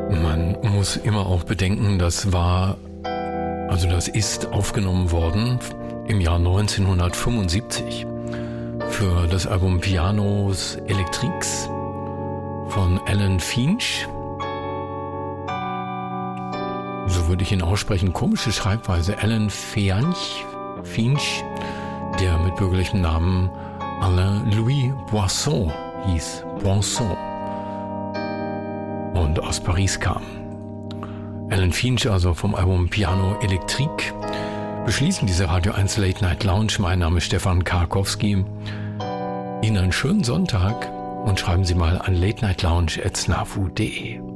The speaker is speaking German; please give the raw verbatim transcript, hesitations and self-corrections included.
Man muss immer auch bedenken, das war, also das ist aufgenommen worden im Jahr neunzehnhundertfünfundsiebzig für das Album Pianos Electriques von Alan Finch. So würde ich ihn aussprechen. Komische Schreibweise. Alan Finch, Finch, der mit bürgerlichem Namen Alain Louis Boisson hieß. Boisson. Und aus Paris kam. Alan Finch, also vom Album Piano Electrique, beschließen diese Radio eins Late Night Lounge. Mein Name ist Stefan Karkowski. Ihnen einen schönen Sonntag und schreiben Sie mal an late night lounge at snafu punkt de.